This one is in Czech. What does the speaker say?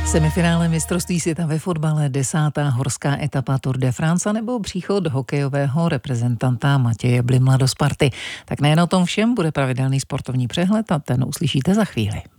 Semifinále mistrovství světa ve fotbale, 10. horská etapa Tour de France nebo příchod hokejového reprezentanta Matěje Blimla do Sparty. Tak nejen o tom všem bude pravidelný sportovní přehled a ten uslyšíte za chvíli.